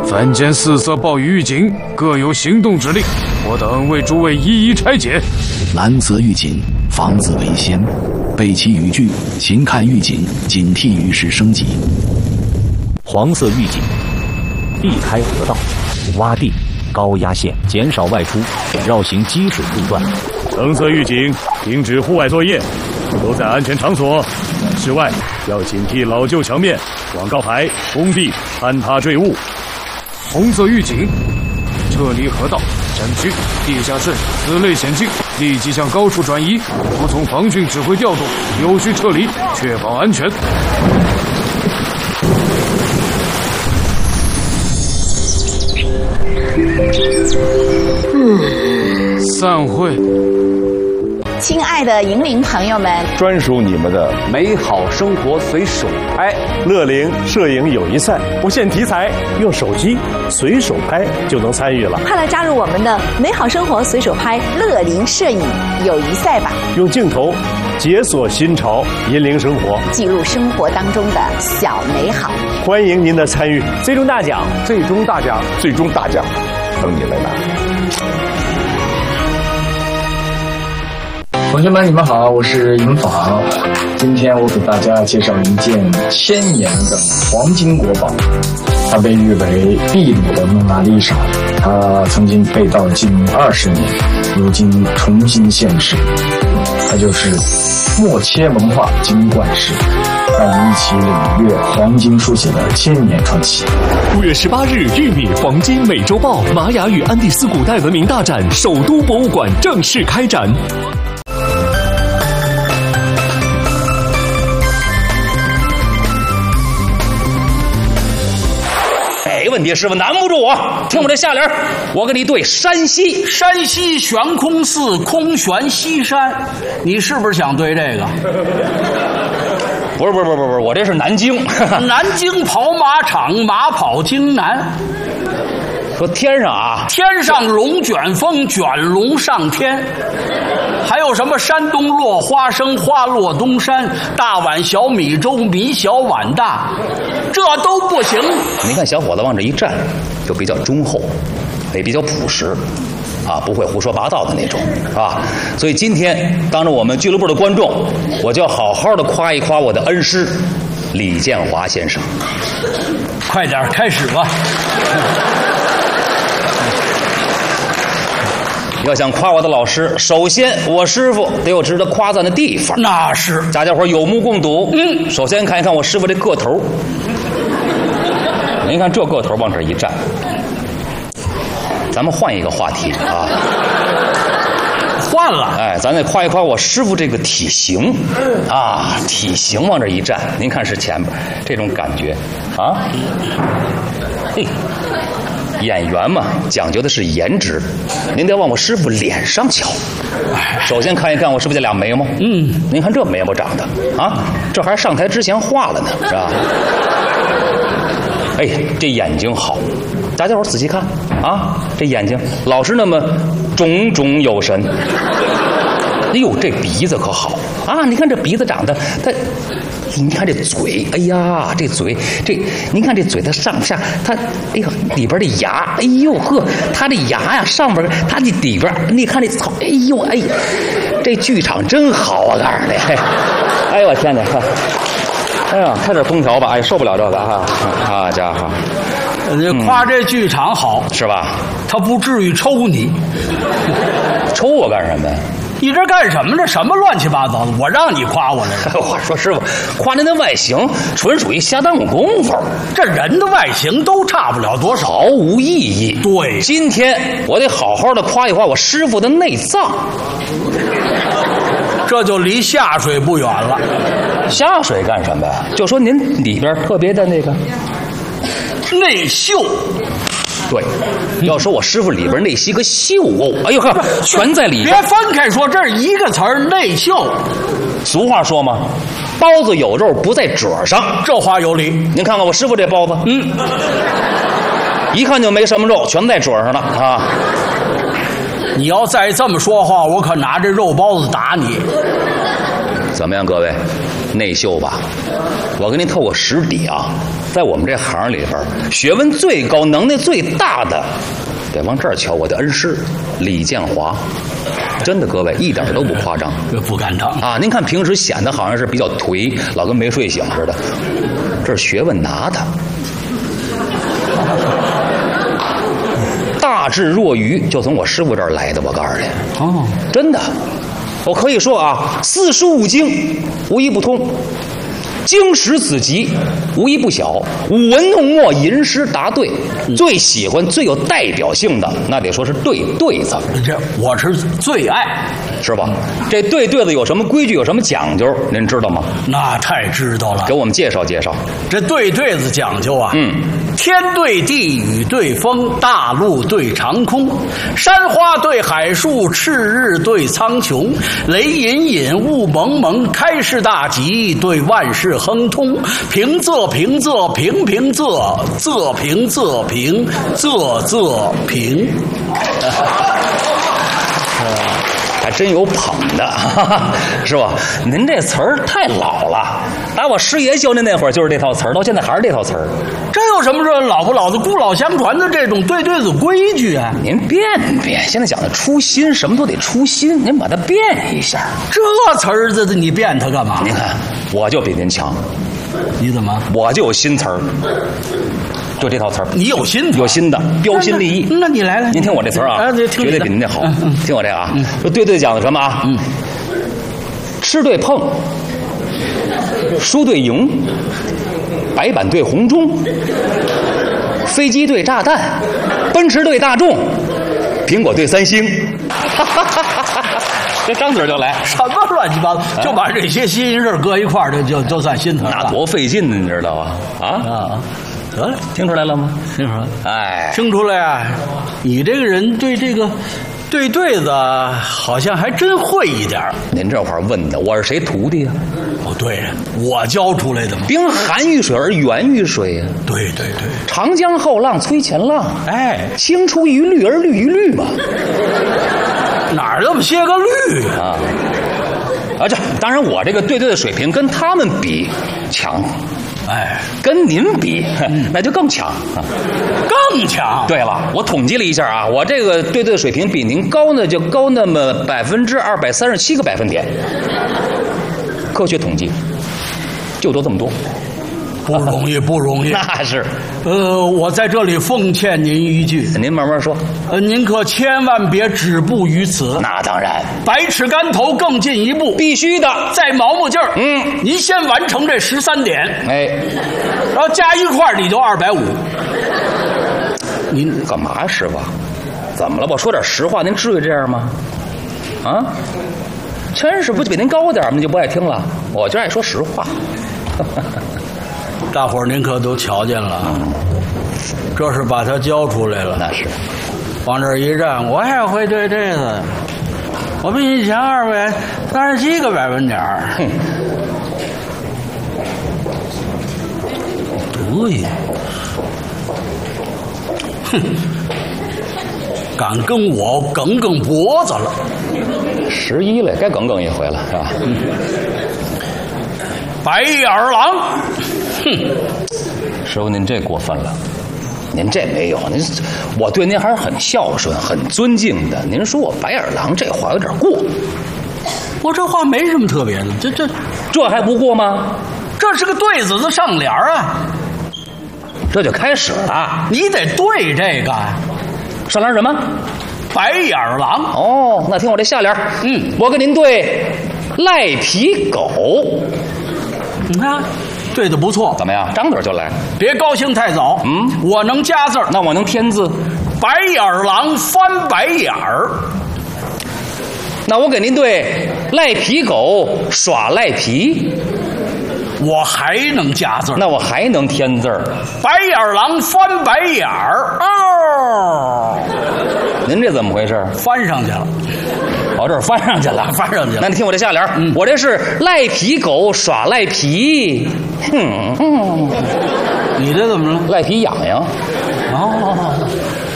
凡见四色暴雨预警，各有行动指令，我等为诸位一一拆解。 蓝色预警，防子为先，背弃语句，勤看预警，警惕雨势升级。 黄色预警，避开河道、洼地、高压线，减少外出，绕行积水路段。 橙色预警，停止户外作业，都在安全场所。室外要警惕老旧墙面、广告牌、工地坍塌坠物。红色预警，撤离河道、山区、地下室此类险境，立即向高处转移，服从防汛指挥调动，有序撤离，确保安全。散会。 亲爱的银铃朋友们， 专属你们的美好生活随手拍乐龄摄影友谊赛，不限题材，用手机随手拍就能参与了。 快来加入我们的美好生活随手拍乐龄摄影友谊赛吧！ 用镜头解锁新潮，银铃生活， 记录生活当中的小美好。 欢迎您的参与， 最终大奖， 最终大奖，最终大奖，等你来拿。 同学们，你们好，我是银法。今天我给大家介绍一件1000年的黄金国宝，它被誉为秘鲁的蒙娜丽莎，它曾经被盗近20年，如今重新现世。它就是默切文化金冠石，让我们一起领略黄金书写的1000年传奇。 5月18日，玉米黄金美洲豹玛雅与安第斯古代文明大展首都博物馆正式开展。 问题师傅难不住我，听我这下联，我给你对山西。 山西悬空寺空悬西山，你是不是想对这个？ 不是，我这是南京。 南京跑马场，马跑京南。 说天上啊， 天上龙卷风，卷龙上天。还有什么山东落花生，花落东山，大碗小米粥，米小碗大，这都不行。 你看小伙子往这一站，就比较忠厚，也比较朴实，啊，不会胡说八道的那种，是吧？所以今天当着我们俱乐部的观众，我就要好好的夸一夸我的恩师李建华先生。 快点开始吧。 要想夸我的老师，首先我师傅得有值得夸赞的地方。 那是， 大家伙有目共睹。首先看一看我师傅这个头，您看这个头往这一站，咱们换一个话题啊。 换了， 哎，咱再夸一夸我师傅这个体型啊，体型往这一站，您看是前边这种感觉啊，嘿。演员嘛，讲究的是颜值，您得往我师傅脸上瞧。首先看一看我师傅这俩眉毛，您看这眉毛长的啊，这还上台之前画了呢，是吧？哎，这眼睛好，大家伙仔细看啊，这眼睛老是那么炯炯有神。哎呦，这鼻子可好啊！你看这鼻子长得，你看这嘴，哎呀，这嘴，您看这嘴的上下，它，哎呦，里边的牙，哎呦呵，它这牙呀，上边它这里边，你看这草，哎呦哎，这剧场真好啊，告诉你，哎呦我天哪，哎呀，开点空调吧，哎，受不了这个啊家伙， 你夸这剧场好是吧？ 他不至于抽你， 抽我干什么呀？ 你这干什么？这什么乱七八糟的？我让你夸我来着。 我说师傅，夸您的外形纯属于瞎耽误功夫。 这人的外形都差不了多少， 毫无意义。 对， 今天我得好好的夸一夸我师傅的内脏。 这就离下水不远了。 下水干什么呀？就说您里边特别的那个内秀。 对，要说我师傅里边那些个秀哦，哎呦呵，全在里边。 别分开说，这是一个词儿，内秀。 俗话说嘛，包子有肉不在褶上， 这话有理。 您看看我师傅这包子，一看就没什么肉，全在褶上了啊。 你要再这么说话，我可拿这肉包子打你。 怎么样，各位？ 内秀吧。我给您透个实底啊，在我们这行里边，学问最高、能耐最大的，得往这儿瞧，我的恩师李建华。真的，各位一点都不夸张， 不敢当啊！您看平时显得好像是比较颓，老跟没睡醒似的，这是学问拿的。大智若愚就从我师傅这儿来的，我告诉你， 哦， 真的，我可以说啊，四书五经无一不通。经史子集无一不晓，舞文弄墨吟诗答对，最喜欢最有代表性的，那得说是对子。 这我是最爱， 是吧？这对子有什么规矩，有什么讲究，您知道吗？ 那太知道了， 给我们介绍介绍。 这对子讲究啊，天对地，雨对风，大陆对长空，山花对海树，赤日对苍穹，雷隐隐，雾蒙蒙，开市大吉对万事亨通，平仄平仄平平仄，仄平仄平，仄平。 还真有捧的，是吧？您这词儿太老了，打我师爷教您那会儿就是这套词儿，到现在还是这套词儿。 这有什么说老不老的、古老相传的这种对子规矩啊？ 您变，现在讲的初心，什么都得初心，您把它变一下。 这词儿你变它干嘛？ 您看，我就比您强。 你怎么？ 我就有新词儿。就这套词儿， 你有新的，标新立异。 那你来， 您听我这词儿啊，绝对比您这好。听我这个啊，说对讲的什么啊？吃对碰，输对赢，白板对红中，飞机对炸弹，奔驰对大众，苹果对三星。这张嘴就来， 什么乱七八糟，就把这些新鲜事搁一块儿，就算新词了。 那多费劲呢，你知道吧？啊。得了，听出来了吗？ 听出来， 哎， 听出来啊！你这个人对这个对子好像还真会一点。 您这话问的，我是谁徒弟啊？ 哦，对，我教出来的嘛。 冰寒于水而源于水呀。对，长江后浪推前浪， 哎， 青出于绿而绿于绿嘛。 哪儿那么些个绿啊？这当然，我这个对的水平跟他们比强。 哎， 跟您比，那就更强啊， 更强。 对了，我统计了一下啊，我这个对的水平比您高呢，就高那么237个百分点。科学统计，就多这么多， 不容易，不容易。 那是。 我在这里奉劝您一句， 您慢慢说。 您可千万别止步于此。 那当然， 百尺竿头更进一步， 必须的。 再毛毛劲儿，您先完成这13点， 哎， 然后加一块你就250。 您干嘛呀，师傅？怎么了？我说点实话，您至于这样吗？啊，真是不就比您高点儿，您就不爱听了？我就爱说实话。 大伙儿您可都瞧见了，这是把他教出来了。 那是， 往这儿一站，我也会对这个，我比你强237个百分点。对，哼，敢跟我梗脖子了 ，11了，该梗一回了，是吧？ 白眼狼，哼！ 师傅，您这过分了，您这没有，我对您还是很孝顺、很尊敬的。您说我白眼狼这话有点过， 我这话没什么特别的， 这还不过吗？ 这是个对子的上联啊， 这就开始了， 你得对这个上联什么？ 白眼狼。 哦，那听我这下联，我跟您对赖皮狗。 你看，对的不错， 怎么样？张嘴就来， 别高兴太早。我能加字儿， 那我能添字。 白眼狼翻白眼儿， 那我给您对赖皮狗耍赖皮， 我还能加字儿， 那我还能添字儿。 白眼狼翻白眼儿，哦， 您这怎么回事？ 翻上去了。 我这儿翻上去了， 翻上去了。 那你听我这下联，我这是赖皮狗耍赖皮， 你这怎么了？ 赖皮痒痒。 哦，